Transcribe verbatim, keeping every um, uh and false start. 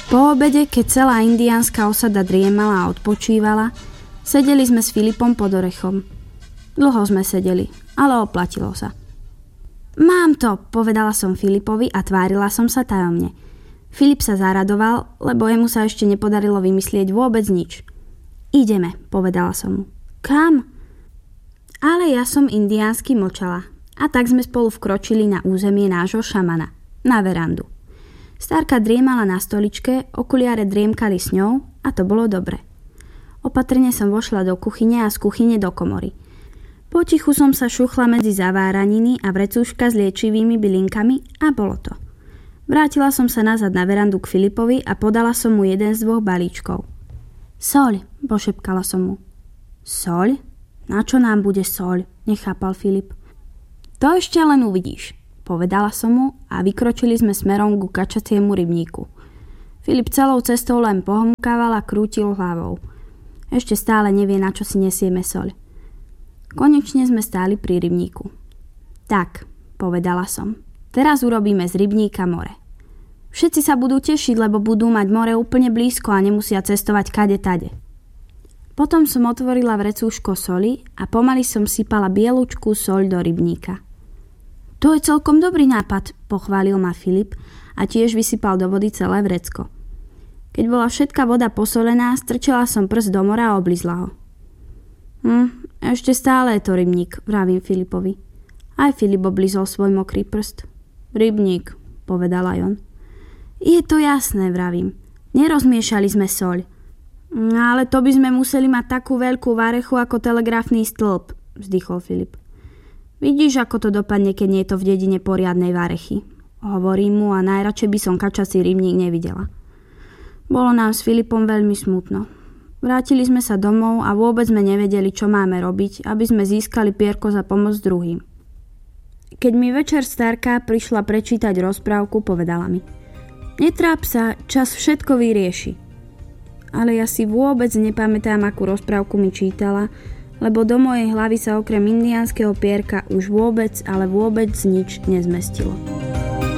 Po obede, keď celá indiánska osada driemala a odpočívala, sedeli sme s Filipom pod orechom. Dlho sme sedeli, ale oplatilo sa. Mám to, povedala som Filipovi a tvárila som sa tajomne. Filip sa zaradoval, lebo jemu sa ešte nepodarilo vymyslieť vôbec nič. Ideme, povedala som mu. Kam? Ale ja som indiánsky mlčala a tak sme spolu vkročili na územie nášho šamana, na verandu. Starka driemala na stoličke, okuliare driemkali s ňou a to bolo dobre. Opatrne som vošla do kuchyne a z kuchyne do komory. Potichu som sa šuchla medzi zaváraniny a vrecúška s liečivými bylinkami a bolo to. Vrátila som sa nazad na verandu k Filipovi a podala som mu jeden z dvoch balíčkov. Soľ, pošepkala som mu. Soľ? Na čo nám bude soľ? Nechápal Filip. To ešte len uvidíš, povedala som mu a vykročili sme smerom ku kačaciemu rybníku. Filip celou cestou len pohmkával a krútil hlavou. Ešte stále nevie, na čo si nesieme soľ. Konečne sme stáli pri rybníku. Tak, povedala som. Teraz urobíme z rybníka more. Všetci sa budú tešiť, lebo budú mať more úplne blízko a nemusia cestovať kade tade. Potom som otvorila vrecúško soli a pomaly som sypala bielučkú soľ do rybníka. To je celkom dobrý nápad, pochválil ma Filip a tiež vysypal do vody celé vrecko. Keď bola všetká voda posolená, strčila som prst do mora a oblizla ho. Hm, ešte stále je to rybník, vravím Filipovi. Aj Filip oblizol svoj mokrý prst. Rybník, povedal aj on. Je to jasné, vravím. Nerozmiešali sme soľ. Ale to by sme museli mať takú veľkú varechu ako telegrafný stĺp, vzdychol Filip. Vidíš, ako to dopadne, keď nie je to v dedine poriadnej varechy. Hovorím mu a najradšej by som kačací rybník nevidela. Bolo nám s Filipom veľmi smutno. Vrátili sme sa domov a vôbec sme nevedeli, čo máme robiť, aby sme získali pierko za pomoc druhým. Keď mi večer starka prišla prečítať rozprávku, povedala mi: Netráp sa, čas všetko vyrieši. Ale ja si vôbec nepamätám, akú rozprávku mi čítala, lebo do mojej hlavy sa okrem indiánskeho pierka už vôbec, ale vôbec nič nezmestilo.